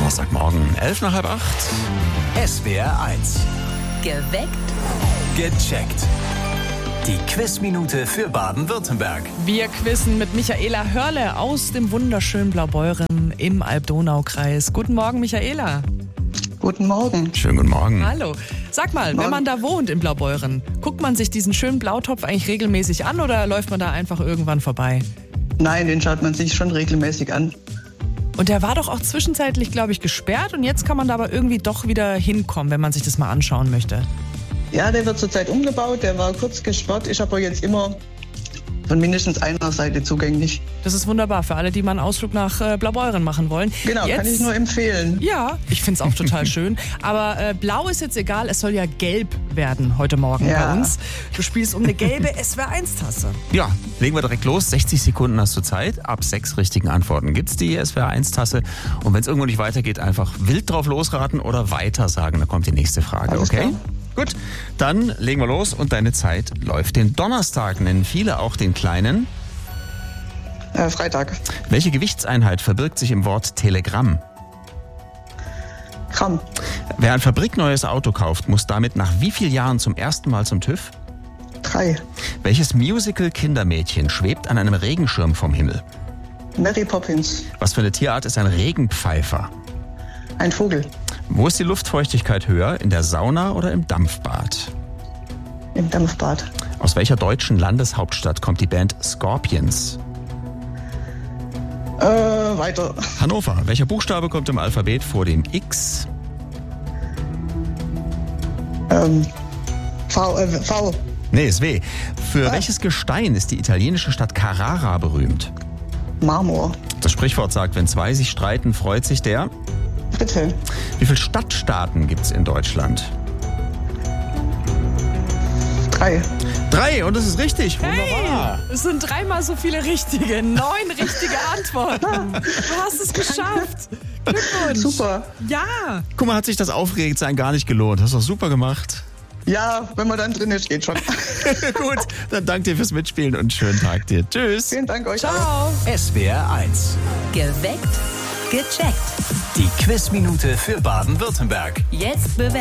Donnerstagmorgen, 7:55. SWR 1. Geweckt. Gecheckt. Die Quizminute für Baden-Württemberg. Wir quizzen mit Michaela Hörle aus dem wunderschönen Blaubeuren im Alb-Donau-Kreis. Guten Morgen, Michaela. Guten Morgen. Schönen guten Morgen. Hallo. Sag mal, wenn man da wohnt in Blaubeuren, guckt man sich diesen schönen Blautopf eigentlich regelmäßig an oder läuft man da einfach irgendwann vorbei? Nein, den schaut man sich schon regelmäßig an. Und der war doch auch zwischenzeitlich, glaube ich, gesperrt und jetzt kann man da aber irgendwie doch wieder hinkommen, wenn man sich das mal anschauen möchte. Ja, der wird zurzeit umgebaut, der war kurz gesperrt, ist aber jetzt immer von mindestens einer Seite zugänglich. Das ist wunderbar für alle, die mal einen Ausflug nach Blaubeuren machen wollen. Genau, jetzt, kann ich nur empfehlen. Ja, ich finde es auch total schön. Aber blau ist jetzt egal, es soll ja gelb werden heute Morgen bei uns. Du spielst um eine gelbe SWR1-Tasse. Ja, legen wir direkt los. 60 Sekunden hast du Zeit. Ab 6 richtigen Antworten gibt's die SWR1-Tasse. Und wenn es irgendwo nicht weitergeht, einfach wild drauf losraten oder weiter sagen. Dann kommt die nächste Frage, Alles okay? klar. Gut, dann legen wir los und deine Zeit läuft. Den Donnerstag nennen viele auch den kleinen. Freitag. Welche Gewichtseinheit verbirgt sich im Wort Telegramm? Gramm. Wer ein fabrikneues Auto kauft, muss damit nach wie vielen Jahren zum ersten Mal zum TÜV? 3. Welches Musical-Kindermädchen schwebt an einem Regenschirm vom Himmel? Mary Poppins. Was für eine Tierart ist ein Regenpfeifer? Ein Vogel. Wo ist die Luftfeuchtigkeit höher, in der Sauna oder im Dampfbad? Im Dampfbad. Aus welcher deutschen Landeshauptstadt kommt die Band Scorpions? Weiter. Hannover. Welcher Buchstabe kommt im Alphabet vor dem X? V. Nee, ist W. Für welches Gestein ist die italienische Stadt Carrara berühmt? Marmor. Das Sprichwort sagt, wenn zwei sich streiten, freut sich der. Bitte. Wie viele Stadtstaaten gibt's in Deutschland? 3. 3 und das ist richtig. Wunderbar. Es sind 3-mal so viele richtige, 9 richtige Antworten. Du hast es geschafft. Glückwunsch. Super. Ja. Guck mal, hat sich das Aufregendsein gar nicht gelohnt. Hast du super gemacht. Ja, wenn man dann drin ist, geht schon. Gut, dann danke dir fürs Mitspielen und schönen Tag dir. Tschüss. Vielen Dank euch auch. Ciao. SWR 1. Geweckt. Gecheckt. Die Quizminute für Baden-Württemberg. Jetzt bewerben.